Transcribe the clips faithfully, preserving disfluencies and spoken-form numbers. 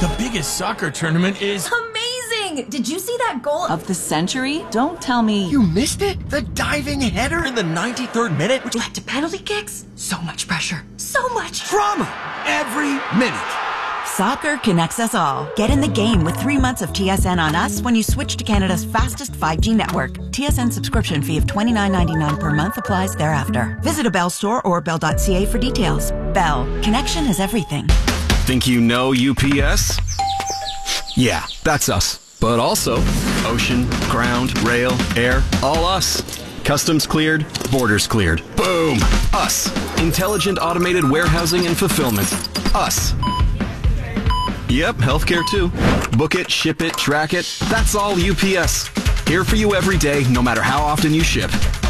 The biggest soccer tournament is... Amazing! Did you see that goal of the century? Don't tell me... You missed it? The diving header in the ninety-third minute? which led to penalty kicks? So much pressure. So much drama every minute. Soccer connects us all. Get in the game with three months of T S N on us when you switch to Canada's fastest five G network. T S N subscription fee of twenty-nine ninety-nine per month applies thereafter. Visit a Bell store or bell dot c a for details. Bell. Connection is everything. Think you know U P S? Yeah, that's us. But also ocean, ground, rail, air, all us. Customs cleared, borders cleared. Boom! Us. Intelligent automated warehousing and fulfillment. Us. Yep, healthcare too. Book it, ship it, track it. That's all U P S. Here for you every day, no matter how often you ship.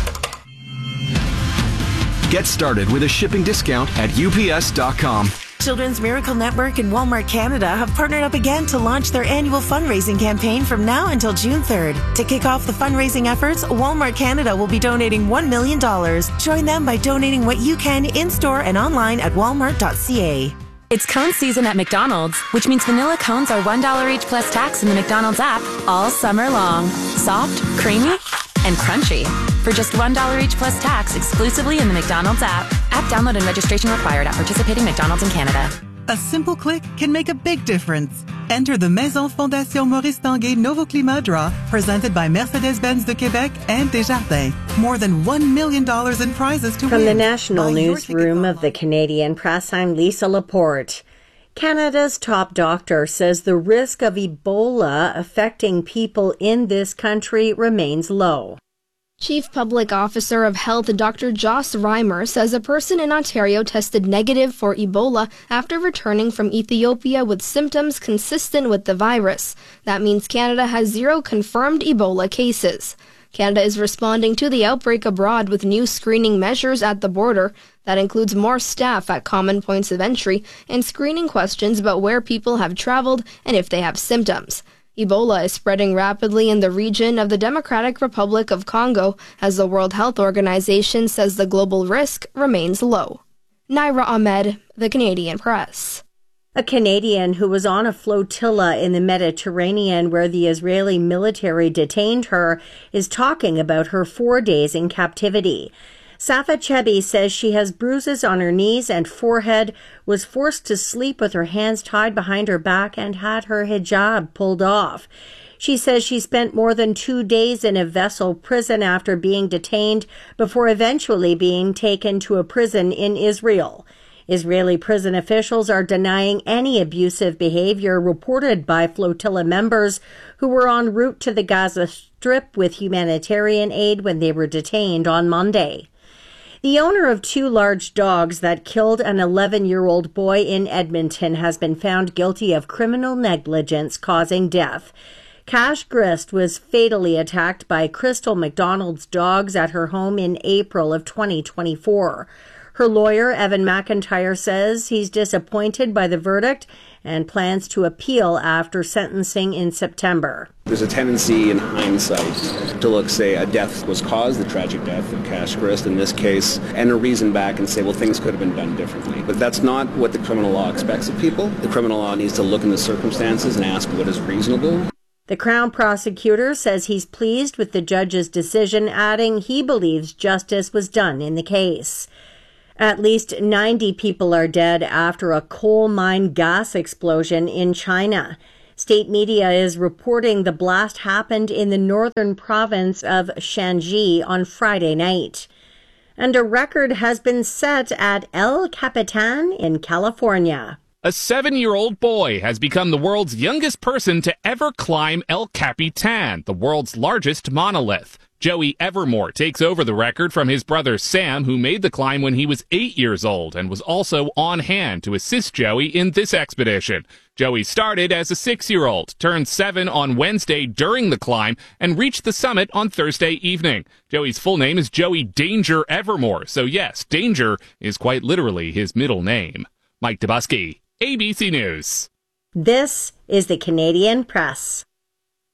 Get started with a shipping discount at U P S dot com. Children's Miracle Network and Walmart Canada have partnered up again to launch their annual fundraising campaign from now until June third. To kick off the fundraising efforts, Walmart Canada will be donating one million dollars. Join them by donating what you can in-store and online at walmart dot c a. It's cone season at McDonald's, which means vanilla cones are one dollar each plus tax in the McDonald's app all summer long. Soft, creamy, and crunchy. For just one dollar each plus tax exclusively in the McDonald's app. App download and registration required at participating McDonald's in Canada. A simple click can make a big difference. Enter the Maison Fondation Maurice Tanguay Novo Climat Draw, presented by Mercedes-Benz de Québec and Desjardins. More than one million dollars in prizes to From win. the National Newsroom of the Canadian Press, I'm Lisa Laporte. Canada's top doctor says the risk of Ebola affecting people in this country remains low. Chief Public Officer of Health Doctor Joss Reimer says a person in Ontario tested negative for Ebola after returning from Ethiopia with symptoms consistent with the virus. That means Canada has zero confirmed Ebola cases. Canada is responding to the outbreak abroad with new screening measures at the border. That includes more staff at common points of entry and screening questions about where people have traveled and if they have symptoms. Ebola is spreading rapidly in the region of the Democratic Republic of Congo as the World Health Organization says the global risk remains low. Naira Ahmed, The Canadian Press. A Canadian who was on a flotilla in the Mediterranean where the Israeli military detained her is talking about her four days in captivity. Safa Chebi says she has bruises on her knees and forehead, was forced to sleep with her hands tied behind her back, and had her hijab pulled off. She says she spent more than two days in a vessel prison after being detained before eventually being taken to a prison in Israel. Israeli prison officials are denying any abusive behavior reported by flotilla members who were en route to the Gaza Strip with humanitarian aid when they were detained on Monday. The owner of two large dogs that killed an eleven-year-old boy in Edmonton has been found guilty of criminal negligence causing death. Cash Grist was fatally attacked by Crystal McDonald's dogs at her home in April of twenty twenty-four. Her lawyer, Evan McIntyre, says he's disappointed by the verdict and plans to appeal after sentencing in September. There's a tendency in hindsight to look, say, a death was caused, the tragic death of Cash Grist in this case, and a reason back and say, well, things could have been done differently. But that's not what the criminal law expects of people. The criminal law needs to look in the circumstances and ask what is reasonable. The Crown prosecutor says he's pleased with the judge's decision, adding he believes justice was done in the case. At least ninety people are dead after a coal mine gas explosion in China. State media is reporting the blast happened in the northern province of Shanxi on Friday night. And a record has been set at El Capitan in California. A seven-year-old boy has become the world's youngest person to ever climb El Capitan, the world's largest monolith. Joey Evermore takes over the record from his brother Sam, who made the climb when he was eight years old and was also on hand to assist Joey in this expedition. Joey started as a six-year-old, turned seven on Wednesday during the climb, and reached the summit on Thursday evening. Joey's full name is Joey Danger Evermore, so yes, Danger is quite literally his middle name. Mike Dubusky, A B C News. This is the Canadian Press.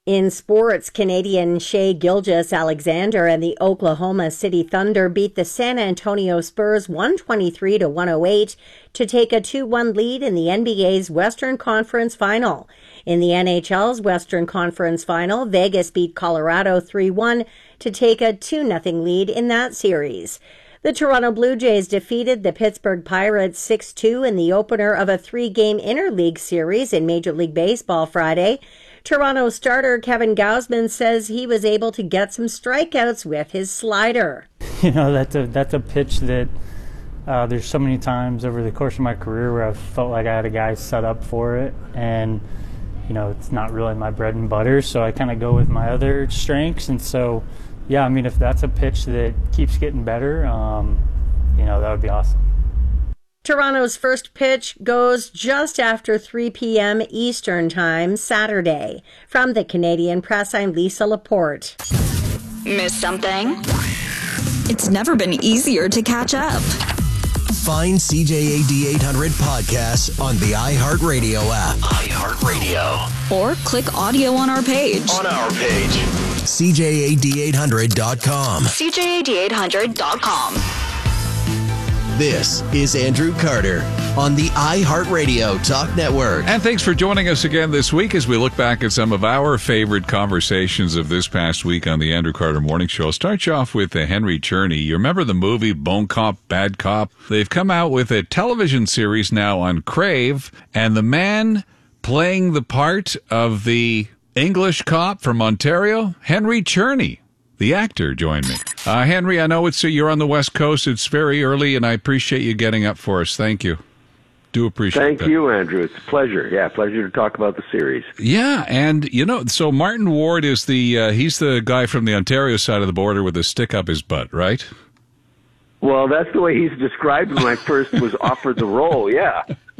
In sports, Canadian Shai Gilgeous-Alexander and the Oklahoma City Thunder beat the San Antonio Spurs one twenty-three to one oh eight to take a two one lead in the N B A's Western Conference Final. In the N H L's Western Conference Final, Vegas beat Colorado three one to take a two nothing lead in that series. The Toronto Blue Jays defeated the Pittsburgh Pirates six two in the opener of a three-game interleague series in Major League Baseball Friday. Toronto starter Kevin Gausman says he was able to get some strikeouts with his slider. You know, that's a that's a pitch that uh, there's so many times over the course of my career where I've felt like I had a guy set up for it, and you know, it's not really my bread and butter, so I kind of go with my other strengths. And so, yeah, I mean, if that's a pitch that keeps getting better, um, you know, that would be awesome. Toronto's first pitch goes just after three p.m. Eastern Time, Saturday. From the Canadian Press, I'm Lisa Laporte. Miss something? It's never been easier to catch up. Find C J A D eight hundred podcasts on the iHeartRadio app. iHeartRadio. Or click audio on our page. On our page. C J A D eight hundred dot com. C J A D eight hundred dot com. This is Andrew Carter on the iHeartRadio Talk Network. And thanks for joining us again this week as we look back at some of our favorite conversations of this past week on the Andrew Carter Morning Show. I'll start you off with uh, Henry Czerny. You remember the movie Bone Cop, Bad Cop? They've come out with a television series now on Crave, and the man playing the part of the English cop from Ontario, Henry Czerny, the actor, joined me. Uh, Henry, I know it's uh, you're on the West Coast. It's very early, and I appreciate you getting up for us. Thank you. Do appreciate Thank that. you, Andrew. It's a pleasure. Yeah, pleasure to talk about the series. Yeah, and, you know, so Martin Ward is the, uh, he's the guy from the Ontario side of the border with a stick up his butt, right? Well, that's the way he's described when I first was offered the role, yeah.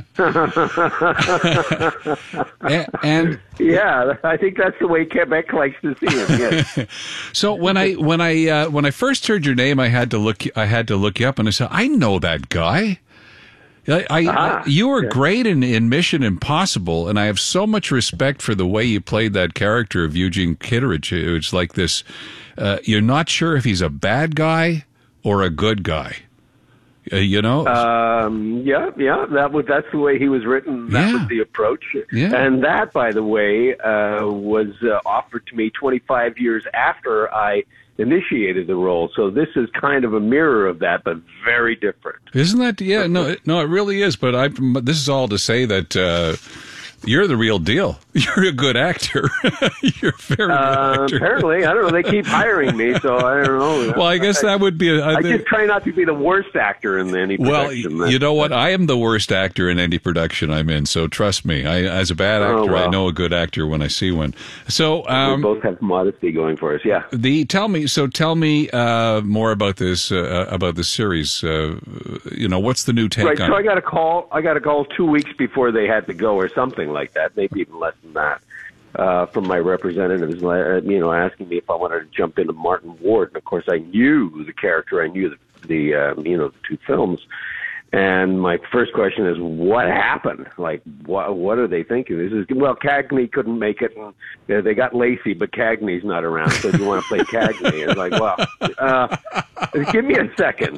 and, and yeah, I think that's the way Quebec likes to see him. Yes. So when I when I uh, when I first heard your name, I had to look I had to look you up, and I said, I know that guy. I, I, ah, I you were yeah. great in, in Mission Impossible, and I have so much respect for the way you played that character of Eugene Kitteridge. It's like this: uh, you're not sure if he's a bad guy or a good guy. Uh, you know, um, yeah, yeah. That was that's the way he was written. That yeah. was the approach, yeah. and that, by the way, uh, was uh, offered to me twenty-five years after I initiated the role. So this is kind of a mirror of that, but very different. Isn't that? Yeah, no, it, no, it really is. But I, this is all to say that uh, you're the real deal. You're a good actor. You're a very uh, good actor. Apparently, I don't know. They keep hiring me, so I don't know. Well, I guess that would be. A, I, I just try not to be the worst actor in any production. Well, you know what? I am the worst actor in any production I'm in. So trust me. I, as a bad actor, oh, well. I know a good actor when I see one. So um, we both have modesty going for us. Yeah. The tell me. So tell me uh, more about this uh, about this series. Uh, you know, what's the new take right, on? So I got a call. I got a call two weeks before they had to go, or something like that. Maybe even less than that. Uh, from my representatives, you know, asking me if I wanted to jump into Martin Ward. And of course, I knew the character. I knew the, the uh, you know, the two films. And my first question is, what happened? Like, what what are they thinking? This is well, Cagney couldn't make it, and uh, they got Lacey, but Cagney's not around. So do you want to play Cagney? It's like, well, uh, give me a second.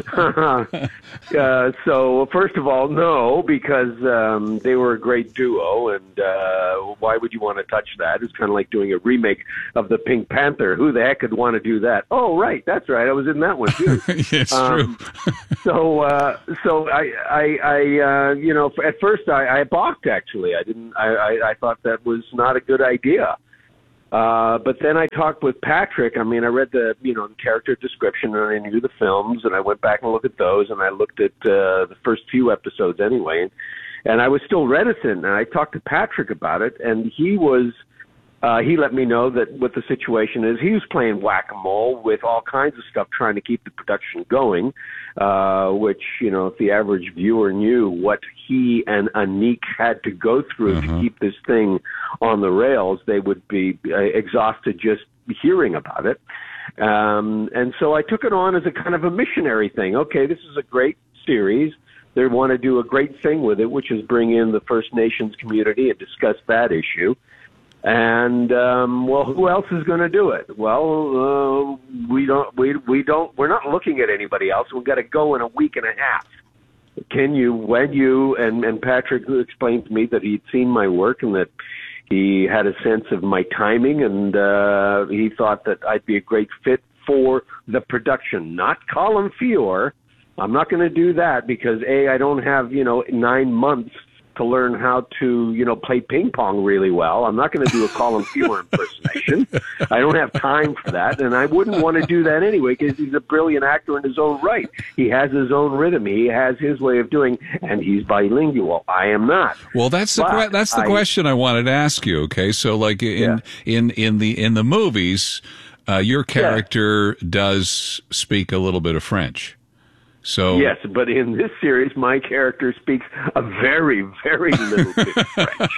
uh, so first of all, no, because um, they were a great duo, and uh, why would you want to touch that? It's kind of like doing a remake of the Pink Panther. Who the heck could want to do that? Oh, right, that's right. I was in that one too. It's um, true. so. Uh, So I, I, I uh, you know, at first I, I balked. Actually, I didn't. I, I, I thought that was not a good idea. Uh, but then I talked with Patrick. I mean, I read the, you know, the character description, and I knew the films, and I went back and looked at those, and I looked at uh, the first few episodes anyway, and, and I was still reticent. And I talked to Patrick about it, and he was. Uh, he let me know that what the situation is. He was playing whack-a-mole with all kinds of stuff, trying to keep the production going, uh, which, you know, if the average viewer knew what he and Anik had to go through uh-huh. to keep this thing on the rails, they would be uh, exhausted just hearing about it. Um, and so I took it on as a kind of a missionary thing. Okay, this is a great series. They want to do a great thing with it, which is bring in the First Nations community and discuss that issue. And um, well, who else is going to do it? Well, uh, we don't. We we don't. We're not looking at anybody else. We've got to go in a week and a half. Can you? When you and and Patrick explained to me that he'd seen my work and that he had a sense of my timing, and uh, he thought that I'd be a great fit for the production, not Colin Feore. I'm not going to do that because A, I don't have you know nine months to learn how to, you know, play ping pong really well. I'm not going to do a Colin Feore impersonation. I don't have time for that, and I wouldn't want to do that anyway because he's a brilliant actor in his own right. He has his own rhythm. He has his way of doing, and he's bilingual. I am not. Well, that's the que- that's the I, question I wanted to ask you. Okay, so like in yeah. in in the in the movies, uh, your character yeah. does speak a little bit of French. So yes, but in this series, my character speaks a very, very little bit of French.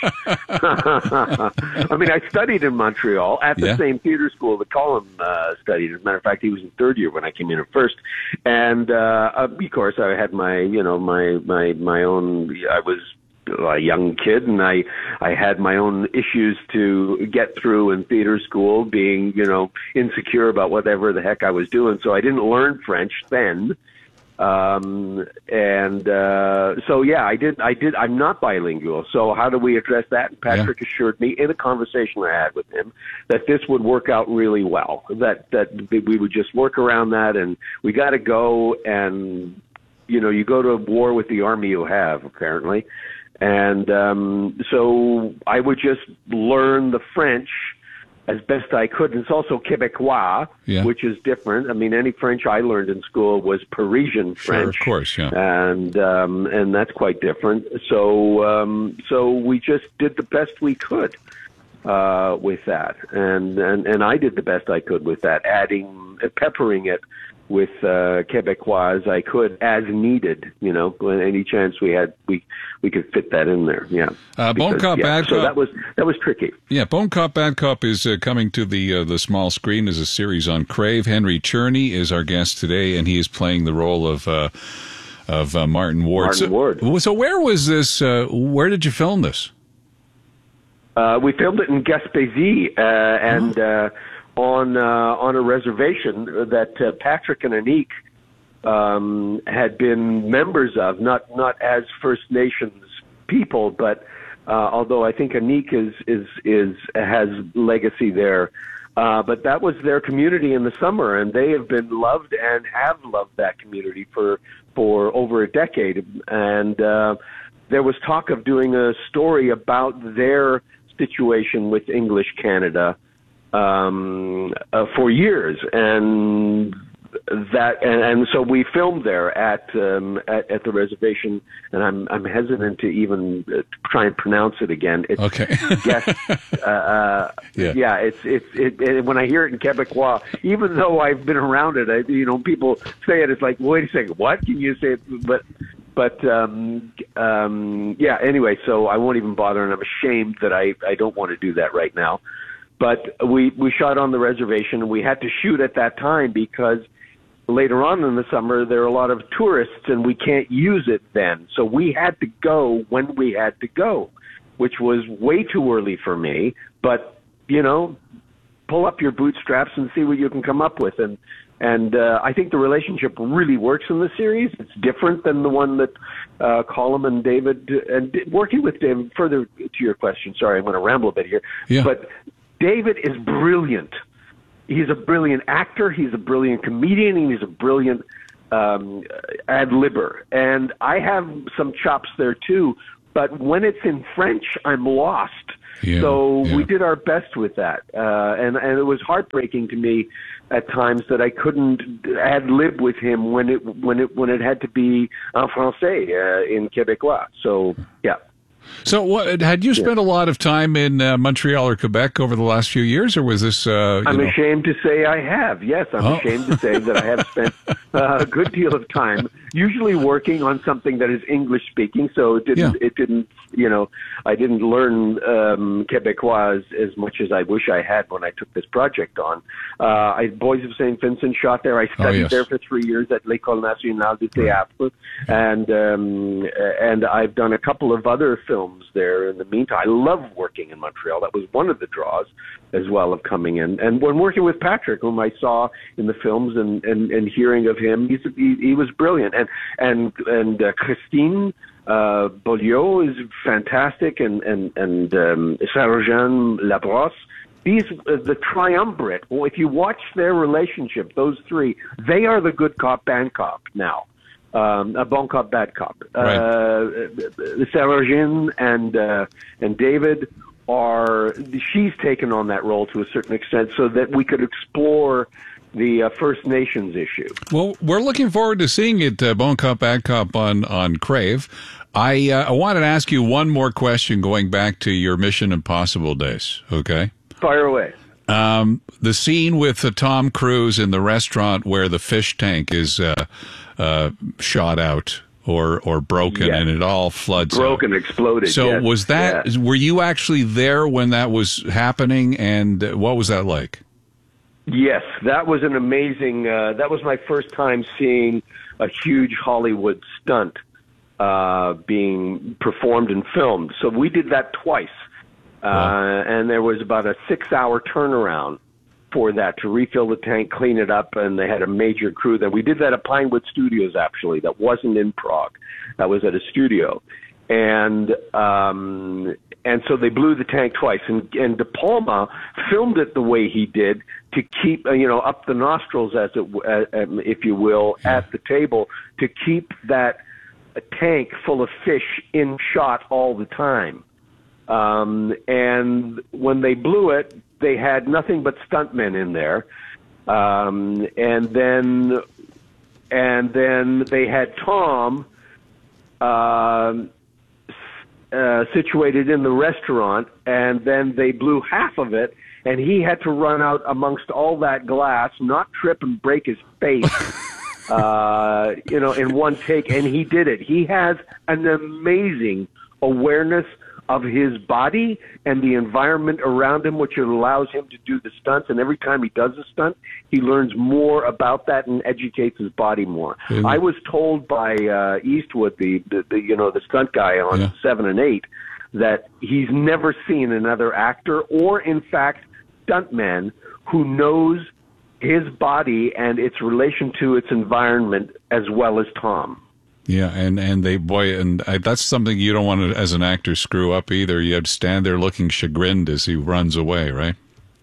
I mean, I studied in Montreal at the yeah. same theater school that Colin uh, studied. As a matter of fact, he was in third year when I came in at first. And uh, of course, I had my, you know, my my my own. I was a young kid, and I I had my own issues to get through in theater school, being you know insecure about whatever the heck I was doing. So I didn't learn French then. Um, and, uh, so yeah, I did, I did, I'm not bilingual. So how do we address that? And Patrick yeah. assured me in a conversation I had with him that this would work out really well, that, that we would just work around that, and we got to go and, you know, you go to war with the army you have, apparently. And, um, so I would just learn the French as best I could. And it's also Quebecois, yeah. which is different. I mean, any French I learned in school was Parisian French. Sure, of course, yeah. And um, and that's quite different. So um, so we just did the best we could uh, with that, and, and and I did the best I could with that, adding peppering it with uh, Quebecois as I could, as needed. You know, any chance we had, we we could fit that in there. Yeah. Uh, Bon Cop, yeah, Bad Cop. So that was that was tricky. Yeah, Bon Cop, Bad Cop is uh, coming to the uh, the small screen as a series on Crave. Henry Czerny is our guest today, and he is playing the role of uh, of uh, Martin Ward. Martin so, Ward. So where was this? Uh, where did you film this? Uh, we filmed it in Gaspésie, uh, and. Oh. Uh, on uh, on a reservation that uh, Patrick and Anik um, had been members of, not not as First Nations people, but uh, although I think Anik is is is has legacy there, uh, but that was their community in the summer, and they have been loved and have loved that community for for over a decade. And uh, there was talk of doing a story about their situation with English Canada. Um, uh, for years, and that, and, and so we filmed there at, um, at at the reservation, and I'm I'm hesitant to even uh, try and pronounce it again. It's okay. Yes, uh, uh, yeah. yeah, it's it's it, it. When I hear it in Quebecois, even though I've been around it, I, you know, people say it. It's like, wait a second, what? Can you say it? But but um, um, yeah. Anyway, so I won't even bother, and I'm ashamed that I I don't want to do that right now. But we, we shot on the reservation, and we had to shoot at that time because later on in the summer, there are a lot of tourists, and we can't use it then. So we had to go when we had to go, which was way too early for me. But, you know, pull up your bootstraps and see what you can come up with. And and uh, I think the relationship really works in the series. It's different than the one that uh, Colin and David, and working with David, further to your question, sorry, I'm going to ramble a bit here. Yeah. But David is brilliant. He's a brilliant actor. He's a brilliant comedian. And he's a brilliant um, ad-libber. And I have some chops there, too. But when it's in French, I'm lost. Yeah, so yeah. we did our best with that. Uh, and, and it was heartbreaking to me at times that I couldn't ad-lib with him when it when it, when it had to be en français, uh, in Quebecois. So, yeah. So, what, had you spent yeah. a lot of time in uh, Montreal or Quebec over the last few years, or was this? Uh, I'm know... ashamed to say I have. Yes, I'm oh. ashamed to say that I have spent uh, a good deal of time, usually working on something that is English speaking. So it didn't. Yeah. It didn't. You know, I didn't learn um, Quebecois as, as much as I wish I had when I took this project on. Uh, I Boys of Saint Vincent shot there. I studied oh, yes. there for three years at l'École Nationale du Théâtre, right. and um, and I've done a couple of other films. films there in the meantime. I love working in Montreal. That was one of the draws as well of coming in. And when working with Patrick, whom I saw in the films and, and, and hearing of him, he's, he, he was brilliant. And and and uh, Christine uh, Beaulieu is fantastic, and and and um, Sarah-Jeanne Labrosse. These uh, the triumvirate. Well, if you watch their relationship, those three, they are the good cop, bad cop now. Um, a bon cop, bad cop. Right. Uh, Sarah-Jeanne and uh, and David are. She's taken on that role to a certain extent, so that we could explore the uh, First Nations issue. Well, we're looking forward to seeing it, uh, Bon Cop, Bad Cop on, on Crave. I, uh, I wanted to ask you one more question going back to your Mission Impossible days, okay? Fire away. Um, the scene with uh, Tom Cruise in the restaurant where the fish tank is uh, uh, shot out or or broken, yes. and it all floods broken, out. exploded. So yes. was that, yes. were you actually there when that was happening, and what was that like? Yes, that was an amazing, uh, that was my first time seeing a huge Hollywood stunt uh, being performed and filmed. So we did that twice. Uh, wow. And there was about a six-hour turnaround for that to refill the tank, clean it up, and they had a major crew there. We did that at Pinewood Studios, actually. That wasn't in Prague. That was at a studio. And um, and so they blew the tank twice. And, and De Palma filmed it the way he did to keep, uh, you know, up the nostrils, as it, uh, um, if you will, at the table, to keep that tank full of fish in shot all the time. Um, and when they blew it, they had nothing but stuntmen in there. Um, and then, and then they had Tom, uh, uh, situated in the restaurant, and then they blew half of it, and he had to run out amongst all that glass, not trip and break his face, uh, you know, in one take, and he did it. He has an amazing awareness of his body and the environment around him, which allows him to do the stunts. And every time he does a stunt, he learns more about that and educates his body more. Mm-hmm. I was told by uh, Eastwood, the, the, the you know the stunt guy on yeah. Seven and Eight, that he's never seen another actor or, in fact, stuntman who knows his body and its relation to its environment as well as Tom. Yeah, and, and they, boy, and I, that's something you don't want to, as an actor, screw up either. You have to stand there looking chagrined as he runs away, right?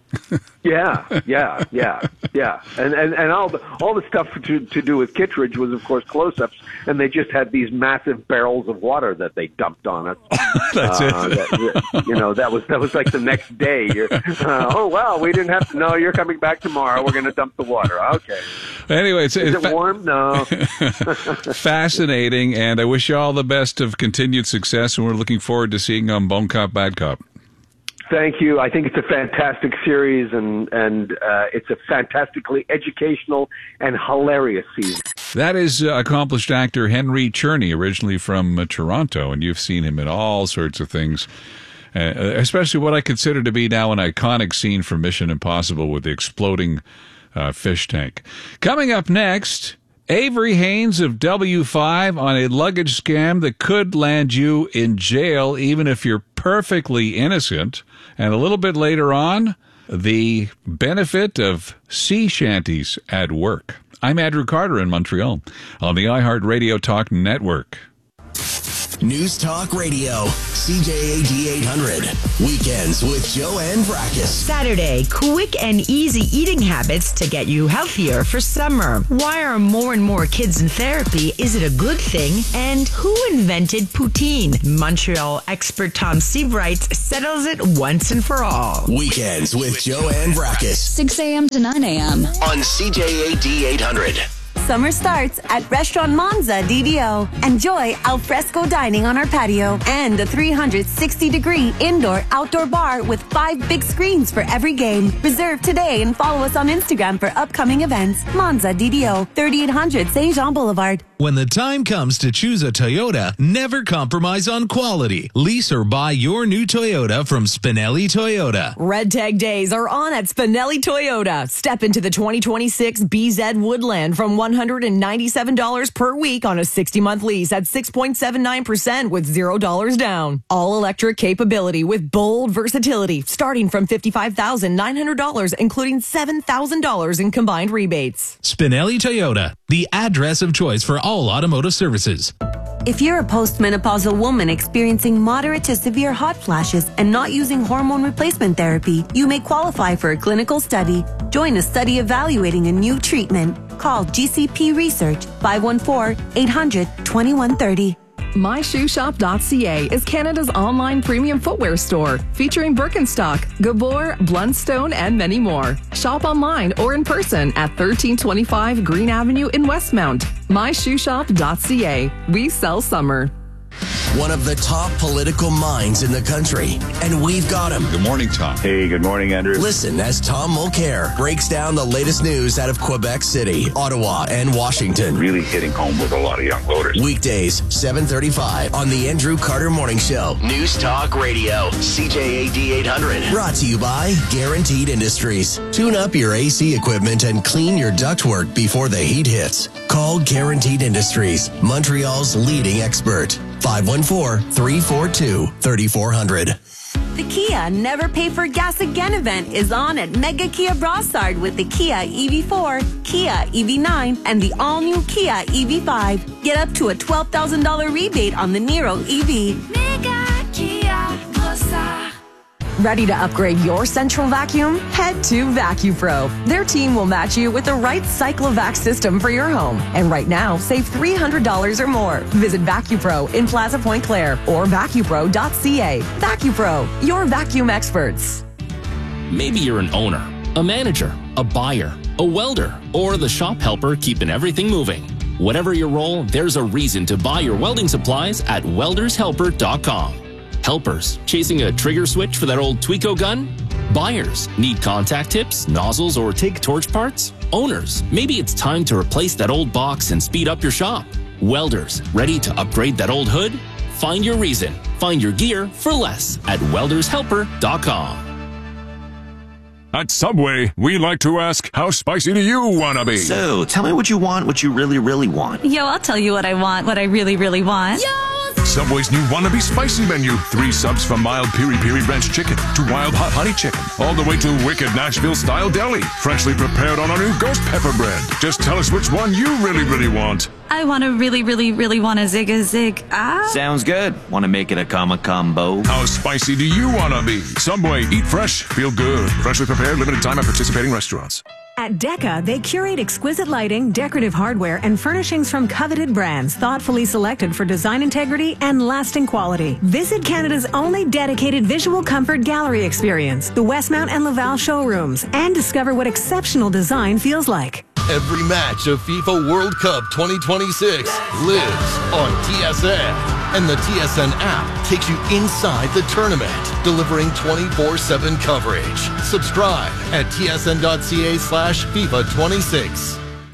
yeah, yeah, yeah, yeah. And, and, and all the, all the stuff to, to do with Kittredge was, of course, close-ups, and they just had these massive barrels of water that they dumped on us. That's uh, it. That, you know, that was that was like the next day. You're, uh, oh, wow, we didn't have to, no, you're coming back tomorrow. We're going to dump the water. Okay. Anyway, it's, Is it's it warm? No. Fascinating, and I wish you all the best of continued success, and we're looking forward to seeing you on Bon Cop, Bad Cop. Thank you. I think it's a fantastic series, and, and uh, it's a fantastically educational and hilarious season. That is uh, accomplished actor Henry Czerny, originally from uh, Toronto, and you've seen him in all sorts of things, uh, especially what I consider to be now an iconic scene from Mission Impossible with the exploding uh, fish tank. Coming up next, Avery Haynes of W five on a luggage scam that could land you in jail even if you're perfectly innocent. And a little bit later on, the benefit of sea shanties at work. I'm Andrew Carter in Montreal on the iHeartRadio Talk Network. News Talk Radio, C J A D eight hundred. Weekends with Joanne Brackus. Saturday, quick and easy eating habits to get you healthier for summer. Why are more and more kids in therapy? Is it a good thing? And who invented poutine? Montreal expert Tom Seabright settles it once and for all. Weekends with Joanne Brackus. six a.m. to nine a.m. on C J A D eight hundred. Summer starts at Restaurant Monza D D O. Enjoy alfresco dining on our patio and a three hundred sixty degree indoor-outdoor bar with five big screens for every game. Reserve today and follow us on Instagram for upcoming events. Monza D D O, thirty-eight hundred Saint Jean Boulevard. When the time comes to choose a Toyota, never compromise on quality. Lease or buy your new Toyota from Spinelli Toyota. Red Tag Days are on at Spinelli Toyota. Step into the twenty twenty-six B Z Woodland from one hundred ninety-seven dollars per week on a sixty-month lease at six point seven nine percent with zero dollars down. All-electric capability with bold versatility starting from fifty-five thousand nine hundred dollars, including seven thousand dollars in combined rebates. Spinelli Toyota, the address of choice for all automotive services. If you're a postmenopausal woman experiencing moderate to severe hot flashes and not using hormone replacement therapy, you may qualify for a clinical study. Join a study evaluating a new treatment. Call G C P Research five one four, eight hundred, twenty-one thirty. my shoe shop dot c a is Canada's online premium footwear store featuring Birkenstock, Gabor, Blundstone, and many more. Shop online or in person at thirteen twenty-five Green Avenue in Westmount. my shoe shop dot c a. We sell summer. One of the top political minds in the country, and we've got him. Good morning, Tom. Hey, good morning, Andrew. Listen as Tom Mulcair breaks down the latest news out of Quebec City, Ottawa, and Washington. Really hitting home with a lot of young voters. Weekdays, seven thirty-five on the Andrew Carter Morning Show. News Talk Radio, C J A D eight hundred. Brought to you by Guaranteed Industries. Tune up your A C equipment and clean your ductwork before the heat hits. Call Guaranteed Industries, Montreal's leading expert. five one four, three four two, three four zero zero. The Kia Never Pay for Gas Again event is on at Mega Kia Brossard with the Kia E V four, Kia E V nine, and the all-new Kia E V five. Get up to a twelve thousand dollars rebate on the Niro E V. Mega Kia Brossard. Ready to upgrade your central vacuum? Head to VacuPro. Their team will match you with the right Cyclovac system for your home. And right now, save three hundred dollars or more. Visit VacuPro in Plaza Point Claire or vacu pro dot c a. VacuPro, your vacuum experts. Maybe you're an owner, a manager, a buyer, a welder, or the shop helper keeping everything moving. Whatever your role, there's a reason to buy your welding supplies at welders helper dot com. Helpers, chasing a trigger switch for that old Tweco gun? Buyers, need contact tips, nozzles, or take torch parts? Owners, maybe it's time to replace that old box and speed up your shop. Welders, ready to upgrade that old hood? Find your reason. Find your gear for less at welders helper dot com. At Subway, we like to ask, how spicy do you want to be? So, tell me what you want, what you really, really want. Yo, I'll tell you what I want, what I really, really want. Yo! Subway's new Wannabe Spicy menu. Three subs from mild piri piri ranch chicken to wild hot honey chicken. All the way to wicked Nashville-style deli. Freshly prepared on our new ghost pepper bread. Just tell us which one you really, really want. I want to really, really, really want a zig a zig. Ah. Sounds good. Want to make it a comma combo? How spicy do you want to be? Subway, eat fresh, feel good. Freshly prepared, limited time at participating restaurants. At Deca, they curate exquisite lighting, decorative hardware, and furnishings from coveted brands, thoughtfully selected for design integrity and lasting quality. Visit Canada's only dedicated visual comfort gallery experience, the Westmount and Laval showrooms, and discover what exceptional design feels like. Every match of FIFA World Cup twenty twenty-six lives on T S N, and the T S N app takes you inside the tournament, delivering twenty-four seven coverage. Subscribe at tsn.ca slash FIFA 26.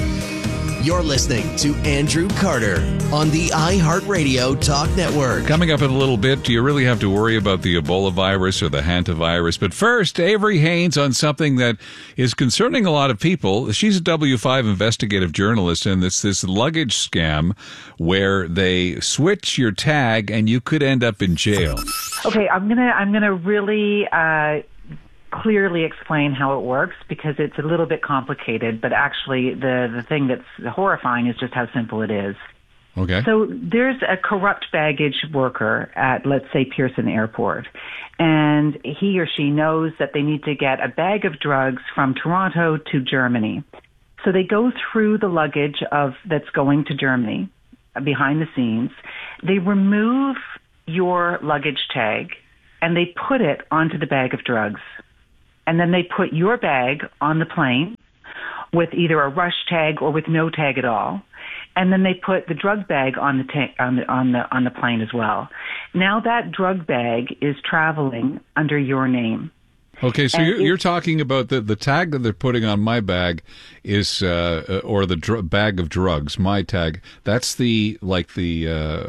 You're listening to Andrew Carter on the iHeartRadio Talk Network. Coming up in a little bit, do you really have to worry about the Ebola virus or the hantavirus? But first, Avery Haynes on something that is concerning a lot of people. She's a W five investigative journalist, and it's this luggage scam where they switch your tag and you could end up in jail. Okay, I'm gonna I'm gonna really uh, clearly explain how it works because it's a little bit complicated, but actually the, the thing that's horrifying is just how simple it is. Okay. So there's a corrupt baggage worker at, let's say, Pearson Airport, and he or she knows that they need to get a bag of drugs from Toronto to Germany. So they go through the luggage of that's going to Germany uh, behind the scenes. They remove your luggage tag and they put it onto the bag of drugs. And then they put your bag on the plane with either a rush tag or with no tag at all. And then they put the drug bag on the ta- on the on the on the plane as well. Now that drug bag is traveling under your name. Okay, so And you're, if- you're talking about the, the tag that they're putting on my bag is, uh, or the dr- bag of drugs, my tag. That's the, like the, uh,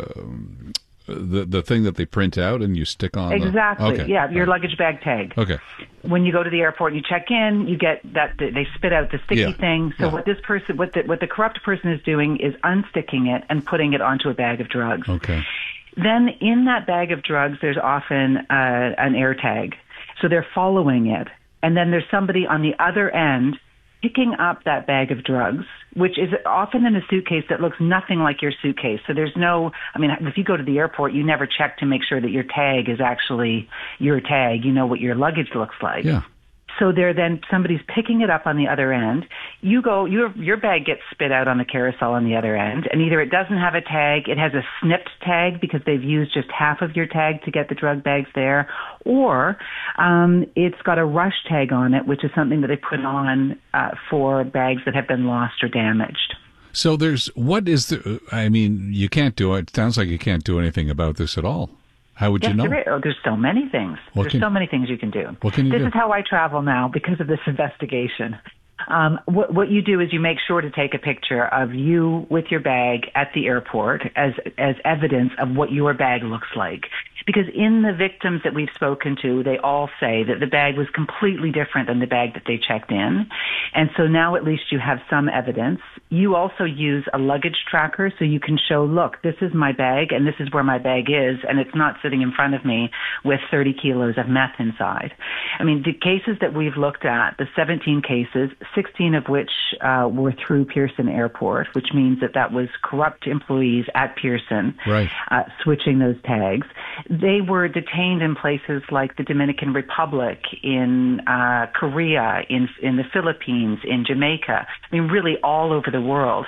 the the thing that they print out and you stick on. Exactly. The, okay. Yeah, your luggage bag tag. Okay. When you go to the airport and you check in, you get that they spit out the sticky Yeah. thing. So Yeah. what this person, what the what the corrupt person is doing is unsticking it and putting it onto a bag of drugs. Okay. Then in that bag of drugs, there's often uh, an air tag. So they're following it. And then there's somebody on the other end picking up that bag of drugs, which is often in a suitcase that looks nothing like your suitcase. So there's no, I mean, if you go to the airport, you never check to make sure that your tag is actually your tag. You know what your luggage looks like. Yeah. So there, then somebody's picking it up on the other end. You go, your your bag gets spit out on the carousel on the other end, and either it doesn't have a tag, it has a snipped tag because they've used just half of your tag to get the drug bags there, or um, it's got a rush tag on it, which is something that they put on uh, for bags that have been lost or damaged. So there's, what is the, I mean, you can't do it. It sounds like you can't do anything about this at all. How would yes, you know? There is. Oh, there's so many things. What there's can- so many things you can do. What can you this do? is how I travel now because of this investigation. Um, what, what you do is you make sure to take a picture of you with your bag at the airport as as evidence of what your bag looks like. Because in the victims that we've spoken to, they all say that the bag was completely different than the bag that they checked in. And so now at least you have some evidence. You also use a luggage tracker so you can show, look, this is my bag and this is where my bag is, and it's not sitting in front of me with thirty kilos of meth inside. I mean, the cases that we've looked at, the seventeen cases, sixteen of which uh, were through Pearson Airport, which means that that was corrupt employees at Pearson Right. uh, switching those tags. They were detained in places like the Dominican Republic, in uh, Korea, in in the Philippines, in Jamaica. I mean, really all over the world.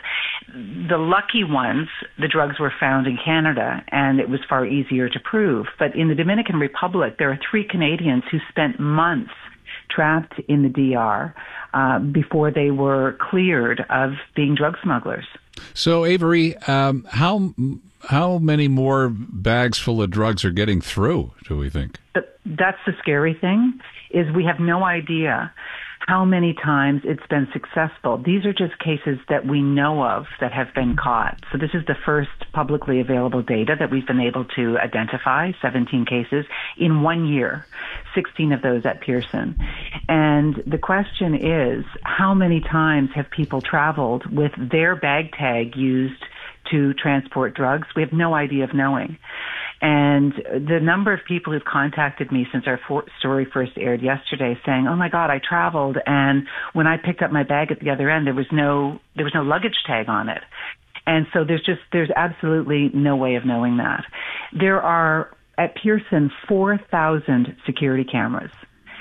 The lucky ones, the drugs were found in Canada, and it was far easier to prove. But in the Dominican Republic, there are three Canadians who spent months trapped in the D R uh, before they were cleared of being drug smugglers. So, Avery, um, how how many more bags full of drugs are getting through, do we think? But that's the scary thing, is we have no idea how many times it's been successful. These are just cases that we know of that have been caught. So this is the first publicly available data that we've been able to identify, seventeen cases in one year, sixteen of those at Pearson. And the question is, how many times have people traveled with their bag tag used to transport drugs? We have no idea of knowing. And the number of people who've contacted me since our for- story first aired yesterday saying, oh my God, I traveled, and when I picked up my bag at the other end, there was no, there was no luggage tag on it. And so there's just, there's absolutely no way of knowing that. There are, at Pearson, four thousand security cameras,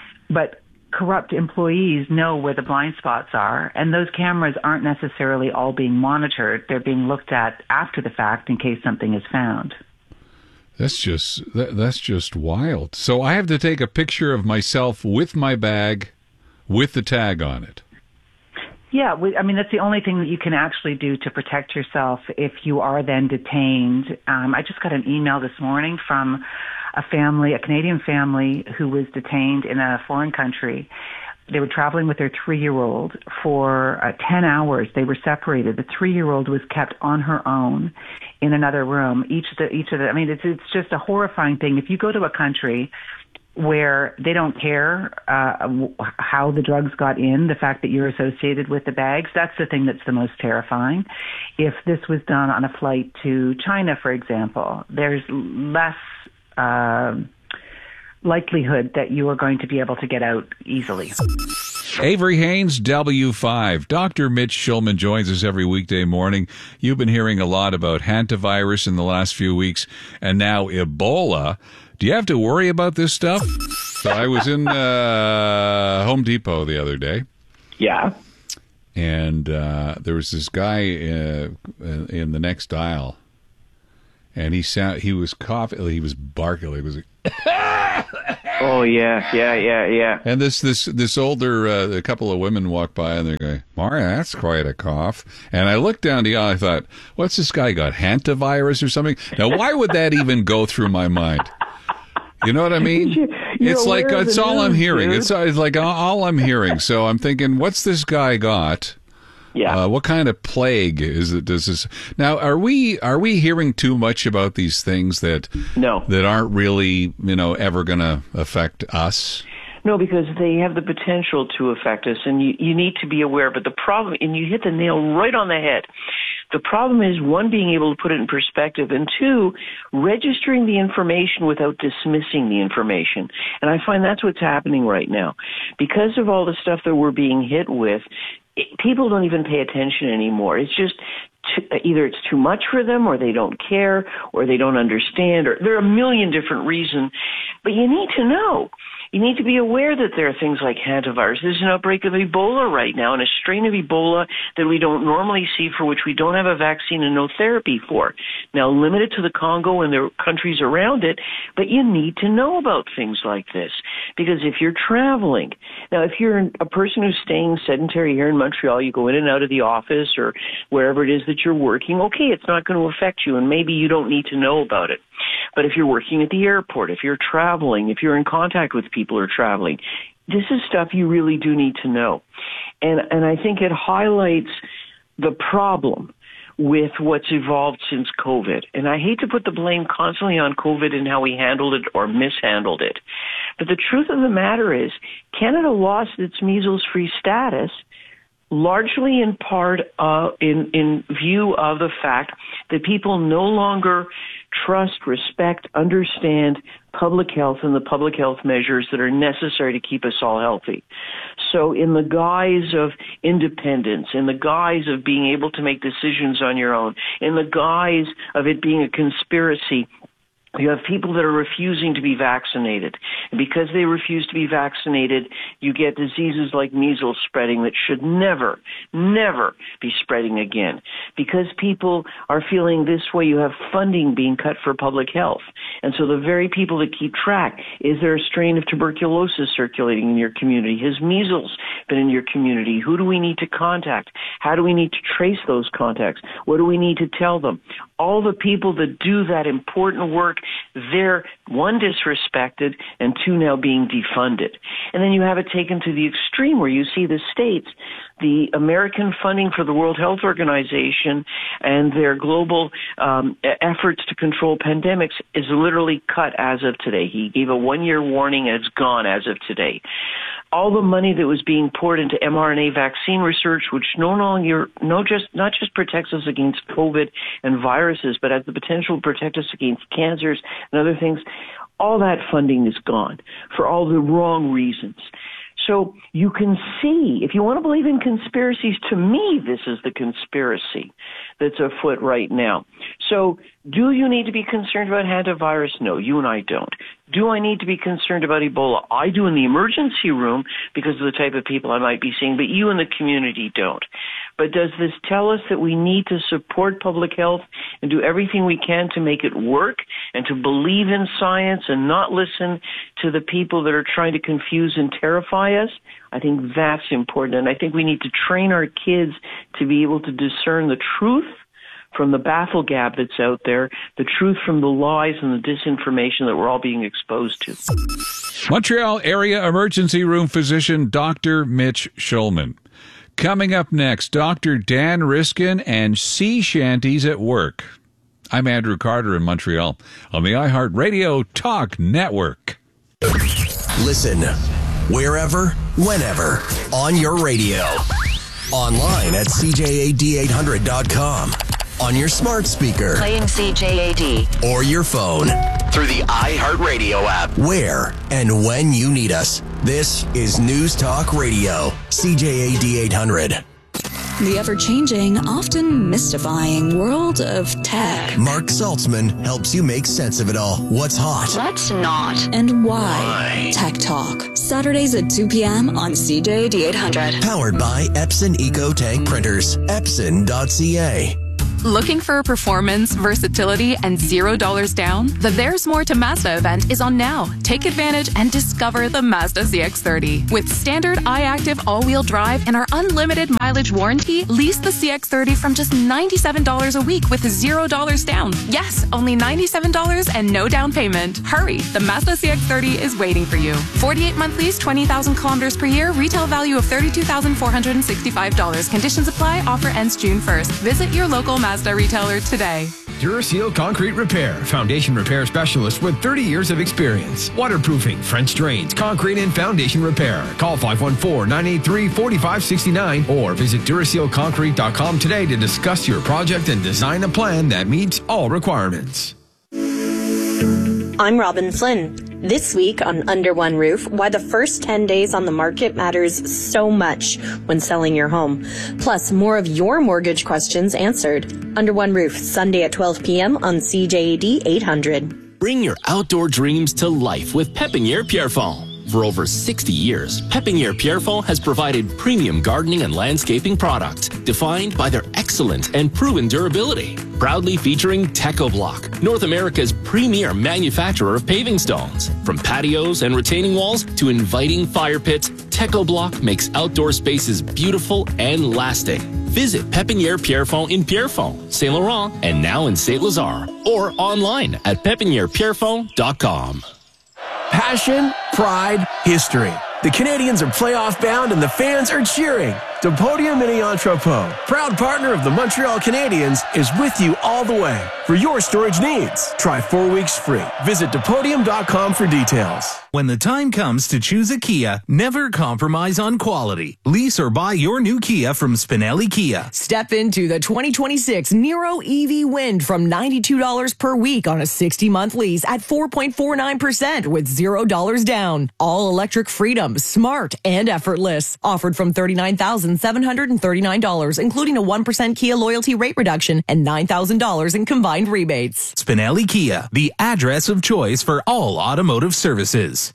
but corrupt employees know where the blind spots are, and those cameras aren't necessarily all being monitored. They're being looked at after the fact in case something is found. That's just that, that's just wild. So I have to take a picture of myself with my bag, with the tag on it. Yeah, we, I mean, that's the only thing that you can actually do to protect yourself if you are then detained. Um, I just got an email this morning from a family, a Canadian family who was detained in a foreign country. They were traveling with their three-year-old for uh, ten hours. They were separated. The three-year-old was kept on her own in another room. Each of the, each of the, I mean, it's, it's just a horrifying thing. If you go to a country where they don't care uh, how the drugs got in, the fact that you're associated with the bags, that's the thing that's the most terrifying. If this was done on a flight to China, for example, there's less uh, likelihood that you are going to be able to get out easily. Avery Haynes, W five. Doctor Mitch Shulman joins us every weekday morning. You've been hearing a lot about hantavirus in the last few weeks, and now Ebola. Do you have to worry about this stuff? So I was in uh, Home Depot the other day. Yeah. And uh, there was this guy uh, in the next aisle, and he sound he was coughing. He was barking. He was. Oh yeah, yeah, yeah, yeah. And this this this older uh, a couple of women walk by and they're going, "Maria, that's quite a cough." And I looked down the aisle. I thought, "What's this guy got? Hantavirus or something?" Now, why would that even go through my mind? You know what I mean? You, It's like, aware of it's the all I'm news, hearing. dude. It's, it's like all I'm hearing. So I'm thinking, what's this guy got? Yeah. Uh, what kind of plague is it? Does this now? Are we are we hearing too much about these things that no that aren't really you know ever going to affect us? No, because they have the potential to affect us, and you you need to be aware. But the problem, and you hit the nail right on the head. The problem is, one, being able to put it in perspective, and two, registering the information without dismissing the information. And I find that's what's happening right now. Because of all the stuff that we're being hit with, it, people don't even pay attention anymore. It's just too, either it's too much for them, or they don't care, or they don't understand, or there are a million different reasons. But you need to know. You need to be aware that there are things like hantavirus. There's an outbreak of Ebola right now, and a strain of Ebola that we don't normally see, for which we don't have a vaccine and no therapy for. Now, limited to the Congo and the countries around it, but you need to know about things like this. Because if you're traveling, now if you're a person who's staying sedentary here in Montreal, you go in and out of the office or wherever it is that you're working, okay, it's not going to affect you, and maybe you don't need to know about it. But if you're working at the airport, if you're traveling, if you're in contact with people who are traveling, this is stuff you really do need to know. And and I think it highlights the problem with what's evolved since COVID. And I hate to put the blame constantly on COVID and how we handled it or mishandled it. But the truth of the matter is, Canada lost its measles-free status largely in part uh, in, in view of the fact that people no longer trust, respect, understand public health and the public health measures that are necessary to keep us all healthy. So in the guise of independence, in the guise of being able to make decisions on your own, in the guise of it being a conspiracy, you have people that are refusing to be vaccinated. And because they refuse to be vaccinated, you get diseases like measles spreading that should never, never be spreading again. Because people are feeling this way, you have funding being cut for public health. And so the very people that keep track, is there a strain of tuberculosis circulating in your community? Has measles been in your community? Who do we need to contact? How do we need to trace those contacts? What do we need to tell them? All the people that do that important work, they're, one, disrespected, and two, now being defunded. And then you have it taken to the extreme where you see the states, the American funding for the World Health Organization and their global um, efforts to control pandemics is literally cut as of today. He gave a one-year warning, and it's gone as of today. All the money that was being poured into mRNA vaccine research, which no longer, no just not just protects us against COVID and viruses, but has the potential to protect us against cancers and other things, all that funding is gone for all the wrong reasons. So you can see, if you want to believe in conspiracies, to me, this is the conspiracy that's afoot right now. So do you need to be concerned about hantavirus? No, you and I don't. Do I need to be concerned about Ebola? I do in the emergency room because of the type of people I might be seeing, but you in the community don't. But does this tell us that we need to support public health and do everything we can to make it work and to believe in science and not listen to the people that are trying to confuse and terrify us? I think that's important. And I think we need to train our kids to be able to discern the truth from the baffle gap that's out there, the truth from the lies and the disinformation that we're all being exposed to. Montreal Area Emergency Room Physician Doctor Mitch Schulman. Coming up next, Doctor Dan Riskin and Sea Shanties at Work. I'm Andrew Carter in Montreal on the iHeartRadio Talk Network. Listen wherever, whenever, on your radio. Online at C J A D eight hundred dot com. On your smart speaker. Playing C J A D. Or your phone. Through the iHeartRadio app. Where and when you need us. This is News Talk Radio. C J A D eight hundred. The ever-changing, often mystifying world of tech. Mark Saltzman helps you make sense of it all. What's hot? What's not? And why? Why? Tech Talk. Saturdays at two p.m. on C J A D eight hundred. Powered by Epson Eco Tank Printers. Epson dot C A. Looking for performance, versatility, and zero dollars down? The There's More to Mazda event is on now. Take advantage and discover the Mazda C X thirty. With standard iActive all-wheel drive and our unlimited mileage warranty, lease the C X thirty from just ninety-seven dollars a week with zero dollars down. Yes, only ninety-seven dollars and no down payment. Hurry, the Mazda C X thirty is waiting for you. forty-eight month lease, twenty thousand kilometers per year, retail value of thirty-two thousand four hundred sixty-five dollars. Conditions apply, offer ends June first. Visit your local Mazda retailer today. Duraseal Concrete Repair, foundation repair specialist with thirty years of experience. Waterproofing, French drains, concrete and foundation repair. Call five one four, nine eight three, four five six nine or visit Duraseal Concrete dot com today to discuss your project and design a plan that meets all requirements. I'm Robin Flynn. This week on Under One Roof, why the first ten days on the market matters so much when selling your home. Plus, more of your mortgage questions answered. Under One Roof, Sunday at twelve p.m. on C J A D eight hundred. Bring your outdoor dreams to life with Pépinière Pierrefonds. For over sixty years, Pépinière Pierrefonds has provided premium gardening and landscaping products defined by their excellent and proven durability. Proudly featuring TechoBlock, North America's premier manufacturer of paving stones. From patios and retaining walls to inviting fire pits, TechoBlock makes outdoor spaces beautiful and lasting. Visit Pépinière Pierrefonds in Pierrefonds, Saint Laurent, and now in Saint Lazare, or online at pépinière pierrefonds dot com. Passion, pride, history. The Canadians are playoff bound and the fans are cheering. Depodium Mini Entrepôt, proud partner of the Montreal Canadiens, is with you all the way. For your storage needs, try four weeks free. Visit Depodium dot com for details. When the time comes to choose a Kia, never compromise on quality. Lease or buy your new Kia from Spinelli Kia. Step into the twenty twenty-six Niro E V Wind from ninety-two dollars per week on a sixty month lease at four point four nine percent with zero dollars down. All electric freedom, smart and effortless. Offered from thirty-nine thousand seven hundred thirty-nine dollars, including a one percent Kia loyalty rate reduction and nine thousand dollars in combined rebates. Spinelli Kia, the address of choice for all automotive services.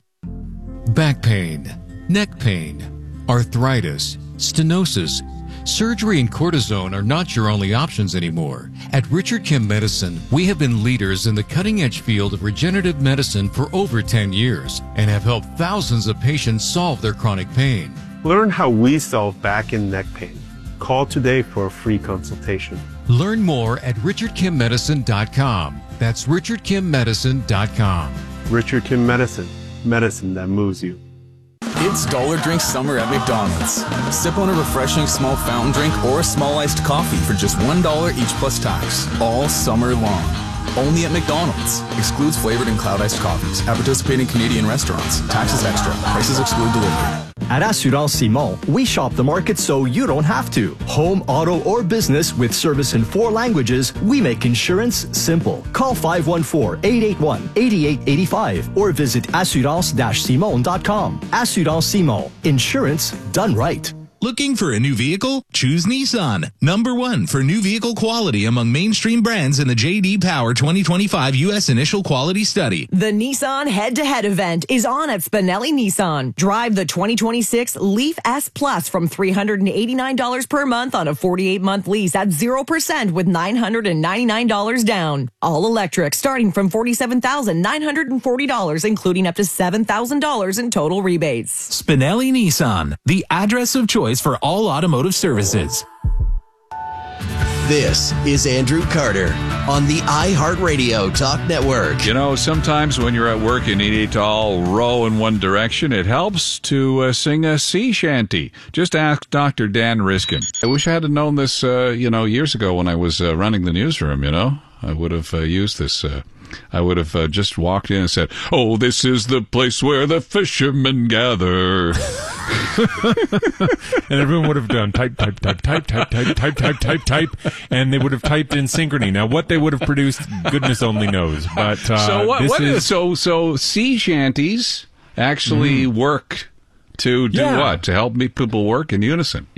Back pain, neck pain, arthritis, stenosis. Surgery and cortisone are not your only options anymore. At Richard Kim Medicine, we have been leaders in the cutting-edge field of regenerative medicine for over ten years and have helped thousands of patients solve their chronic pain. Learn how we solve back and neck pain. Call today for a free consultation. Learn more at richard kim medicine dot com. That's richard kim medicine dot com. Richard Kim Medicine, medicine that moves you. It's Dollar Drink Summer at McDonald's. Sip on a refreshing small fountain drink or a small iced coffee for just one dollar each plus tax, all summer long. Only at McDonald's. Excludes flavored and cloud iced coffees at participating Canadian restaurants. Taxes extra. Prices exclude delivery. At Assurance Simon, we shop the market so you don't have to. Home, auto, or business with service in four languages, we make insurance simple. Call five one four, eight eight one, eight eight eight five or visit assurance dash simon dot com. Assurance Simon. Insurance done right. Looking for a new vehicle? Choose Nissan. Number one for new vehicle quality among mainstream brands in the J D Power twenty twenty-five U S Initial Quality Study. The Nissan Head-to-Head event is on at Spinelli Nissan. Drive the twenty twenty-six Leaf S Plus from three hundred eighty-nine dollars per month on a forty-eight month lease at zero percent with nine hundred ninety-nine dollars down. All electric starting from forty-seven thousand nine hundred forty dollars, including up to seven thousand dollars in total rebates. Spinelli Nissan, the address of choice for all automotive services. This is Andrew Carter on the iHeartRadio Talk Network. You know, sometimes when you're at work and you need to all row in one direction, it helps to uh, sing a sea shanty. Just ask Doctor Dan Riskin. I wish I had known this, uh, you know, years ago when I was uh, running the newsroom, you know. I would have uh, used this. Uh, I would have uh, just walked in and said, "Oh, this is the place where the fishermen gather." And everyone would have done type, type, type, type, type, type, type, type, type, type, and they would have typed in synchrony. Now, what they would have produced, goodness only knows. But uh, so what? This what is, is so so sea shanties actually mm. work to do yeah. what? To help me people work in unison.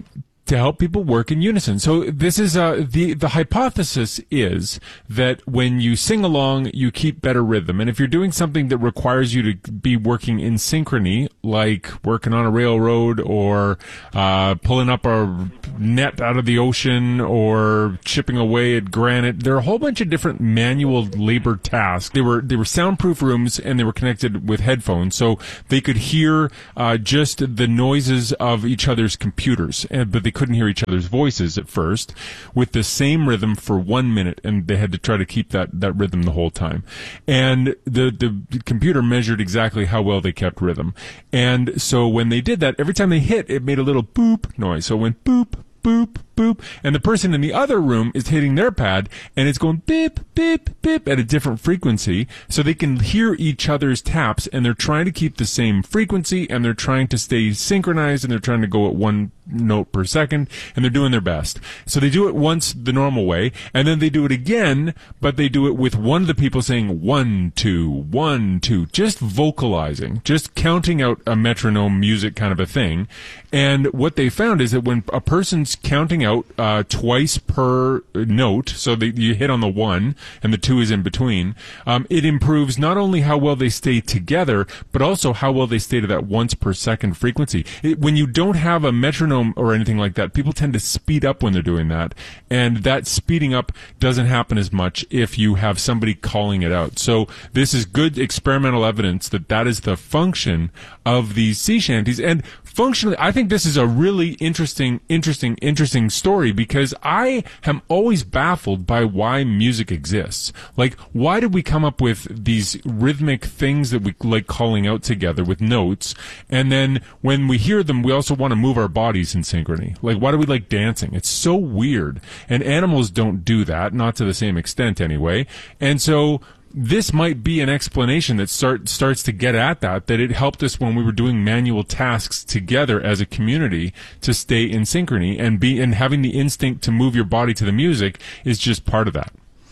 to help people work in unison. So this is uh, the the hypothesis is that when you sing along, you keep better rhythm. And if you're doing something that requires you to be working in synchrony, like working on a railroad or uh, pulling up a net out of the ocean or chipping away at granite, there are a whole bunch of different manual labor tasks. They were they were soundproof rooms, and they were connected with headphones, so they could hear uh, just the noises of each other's computers, and, but they couldn't hear each other's voices at first, with the same rhythm for one minute, and they had to try to keep that, that rhythm the whole time. And the, the computer measured exactly how well they kept rhythm. And so when they did that, every time they hit, it made a little boop noise. So it went boop, boop, boop, and the person in the other room is hitting their pad, and it's going beep, beep, beep at a different frequency, so they can hear each other's taps, and they're trying to keep the same frequency, and they're trying to stay synchronized, and they're trying to go at one note per second, and they're doing their best. So they do it once the normal way, and then they do it again, but they do it with one of the people saying one, two, one, two, just vocalizing, just counting out a metronome music kind of a thing. And what they found is that when a person's counting out uh, twice per note, so that you hit on the one and the two is in between, um, it improves not only how well they stay together, but also how well they stay to that once per second frequency. It, when you don't have a metronome or anything like that, people tend to speed up when they're doing that, and that speeding up doesn't happen as much if you have somebody calling it out. So this is good experimental evidence that that is the function of these sea shanties. And functionally, I think this is a really interesting, interesting, interesting story, because I am always baffled by why music exists. Like, why did we come up with these rhythmic things that we like calling out together with notes, and then when we hear them, we also want to move our bodies in synchrony? Like, why do we like dancing? It's so weird. And animals don't do that, not to the same extent anyway. And so this might be an explanation that start, starts to get at that, that it helped us when we were doing manual tasks together as a community to stay in synchrony, and be, and having the instinct to move your body to the music is just part of that.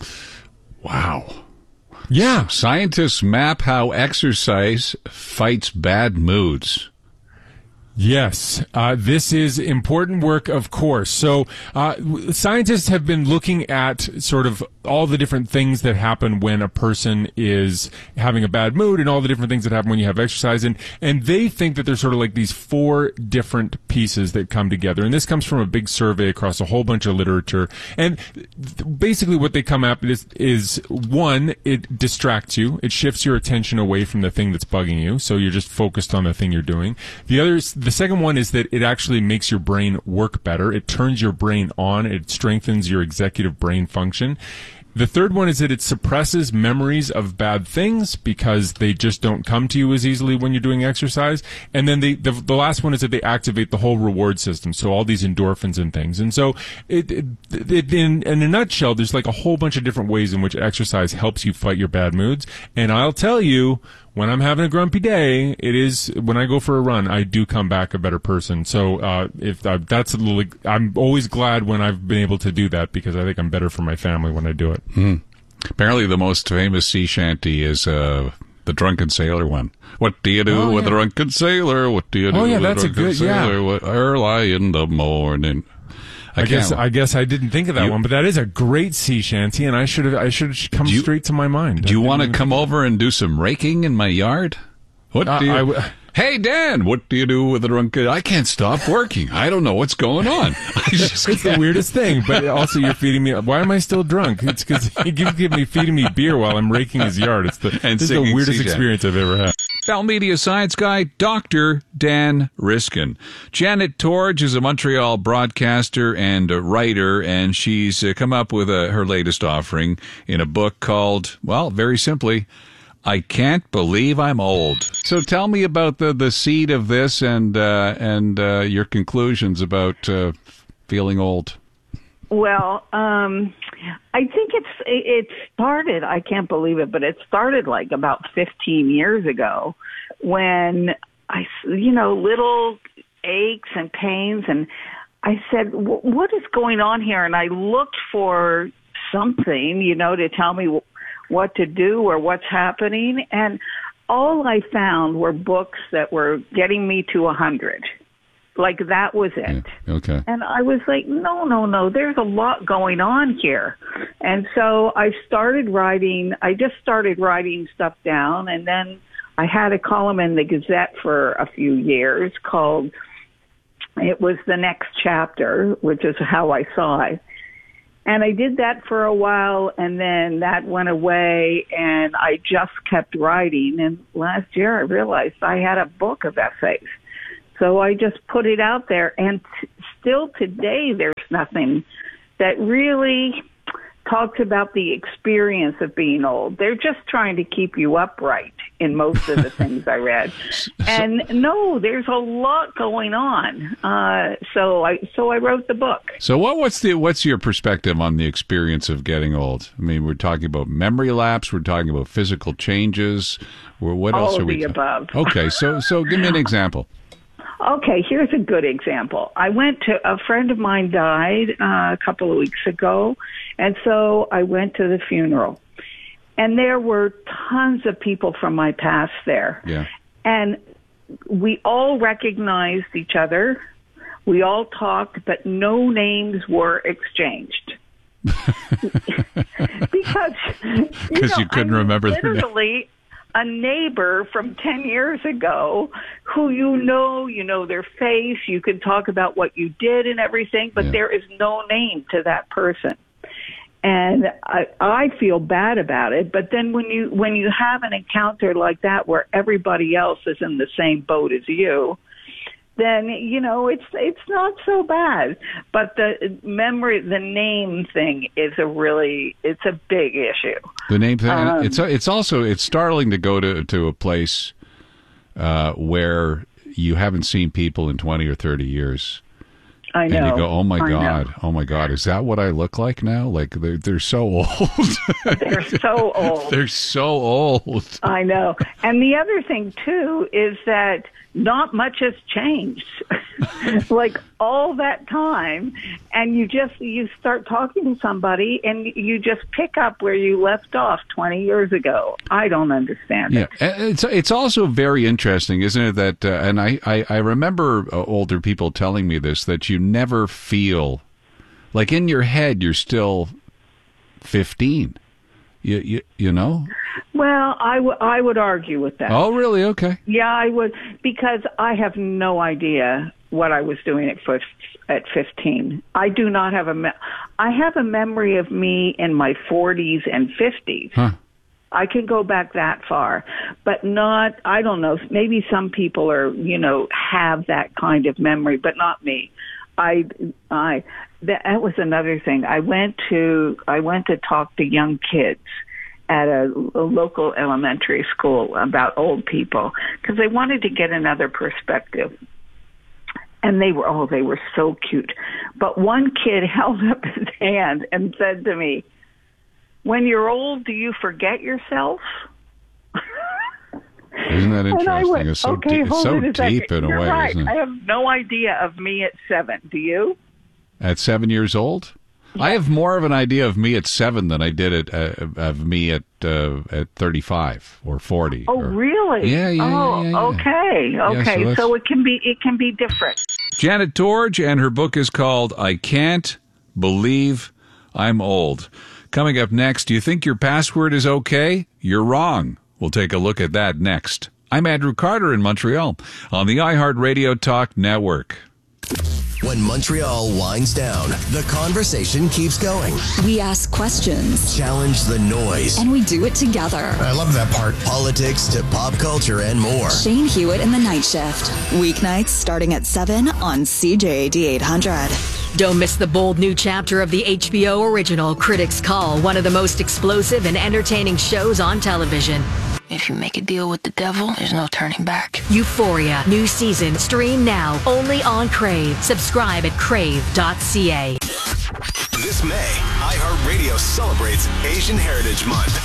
Wow. Yeah. Scientists map how exercise fights bad moods. Yes, uh, this is important work, of course. So uh, scientists have been looking at sort of all the different things that happen when a person is having a bad mood, and all the different things that happen when you have exercise. And, and they think that there's sort of like these four different pieces that come together. And this comes from a big survey across a whole bunch of literature. And th- basically what they come up is, is, one, it distracts you. It shifts your attention away from the thing that's bugging you, so you're just focused on the thing you're doing. The other is, the second one is that it actually makes your brain work better. It turns your brain on. It strengthens your executive brain function. The third one is that it suppresses memories of bad things because they just don't come to you as easily when you're doing exercise. And then the, the, the last one is that they activate the whole reward system, so all these endorphins and things. And so it, it, it, in, in a nutshell, there's like a whole bunch of different ways in which exercise helps you fight your bad moods. And I'll tell you, when I'm having a grumpy day, it is, when I go for a run, I do come back a better person. So, uh, if uh, that's a little, I'm always glad when I've been able to do that, because I think I'm better for my family when I do it. Mm. Apparently the most famous sea shanty is, uh, the Drunken Sailor one. What do you do oh, with yeah. a drunken sailor? What do you do oh, yeah, with that's a drunken a good, sailor? Yeah. What, early in the morning. I, I guess I guess I didn't think of that you, one, but that is a great sea shanty, and I should have I should have come you, straight to my mind. Do you want to come over and do some raking in my yard? What uh, do you? I w- Hey, Dan, what do you do with a drunken? I can't stop working. I don't know what's going on. I just it's the weirdest thing, but also you're feeding me. Why am I still drunk? It's because you give, give me feeding me beer while I'm raking his yard. It's the, and this is the weirdest C J experience I've ever had. Bell Media science guy, Doctor Dan Riskin. Janet Torge is a Montreal broadcaster and a writer, and she's uh, come up with a, her latest offering in a book called, well, very simply, I Can't Believe I'm Old. So tell me about the, the seed of this and uh, and uh, your conclusions about uh, feeling old. Well, um, I think it's it started, I can't believe it, but it started like about fifteen years ago when I, you know, little aches and pains, and I said, what is going on here? And I looked for something, you know, to tell me what to do or what's happening, and all I found were books that were getting me to a hundred. Like that was it. Yeah. Okay. And I was like, no, no, no, there's a lot going on here. And so I started writing, I just started writing stuff down, and then I had a column in the Gazette for a few years called, it was The Next Chapter, which is how I saw it. And I did that for a while, and then that went away, and I just kept writing. And last year I realized I had a book of essays. So I just put it out there, and t- still today there's nothing that really talks about the experience of being old. They're just trying to keep you upright in most of the things I read. And no, there's a lot going on. Uh, so I so I wrote the book. So what what's the what's your perspective on the experience of getting old? I mean, we're talking about memory lapse, we're talking about physical changes. Or what All else are of we the talking? above. Okay, so so give me an example. Okay, here's a good example. I went to, a friend of mine died uh, a couple of weeks ago, and so I went to the funeral. And there were tons of people from my past there. Yeah. And we all recognized each other. We all talked, but no names were exchanged. Because you, Because know, you couldn't I mean, remember their name. literally a neighbor from ten years ago who you know, you know their face, you can talk about what you did and everything, but Yeah. there is no name to that person. And I, I feel bad about it, but then when you when you have an encounter like that where everybody else is in the same boat as you, then you know it's it's not so bad. But the memory, the name thing is a really it's a big issue. The name thing. Um, it's it's also it's startling to go to to a place uh, where you haven't seen people in twenty or thirty years. I know. And you go, oh my I God, know. oh my God, is that what I look like now? Like they're they're so old. They're so old. They're so old. I know. And the other thing too is that not much has changed. Like all that time, and you just you start talking to somebody and you just pick up where you left off twenty years ago. I don't understand Yeah, it. and it's it's also very interesting, isn't it? That uh, and I, I I remember uh, older people telling me this, that you never feel like in your head you're still fifteen. You you you know? Well, I, w- I would argue with that. Oh, really? Okay. Yeah, I would, because I have no idea what I was doing at fif- at fifteen. I do not have a me- I have a memory of me in my forties and fifties. Huh. I can go back that far, but not, I don't know, maybe some people are, you know, have that kind of memory, but not me. I, I, that was another thing. I went to, I went to talk to young kids at a, a local elementary school about old people because I wanted to get another perspective. And they were, oh, they were so cute. But one kid held up his hand and said to me, "When you're old, do you forget yourself?" Isn't that And I interesting? went, It's so, okay, deep, it's hold so it a deep second. in a You're way, right. isn't I it? have no idea of me at seven. Do you? At seven years old? I have more of an idea of me at seven than I did at, uh, of me at uh, at thirty-five or forty. Oh, or, really? Yeah, yeah, oh, yeah, yeah. okay, Yeah, so okay. that's- so it can be it can be different. Janet Torge, and her book is called I Can't Believe I'm Old. Coming up next, do you think your password is okay? You're wrong. We'll take a look at that next. I'm Andrew Carter in Montreal on the iHeartRadio Talk Network. When Montreal winds down, the conversation keeps going. We ask questions. Challenge the noise. And we do it together. I love that part. Politics to pop culture and more. Shane Hewitt in the Night Shift. Weeknights starting at seven on C J A D eight hundred. Don't miss the bold new chapter of the H B O original Critics' Call, one of the most explosive and entertaining shows on television. If you make a deal with the devil, there's no turning back. Euphoria, new season, stream now, only on Crave. Subscribe at crave dot c a. This May, iHeartRadio celebrates Asian Heritage Month.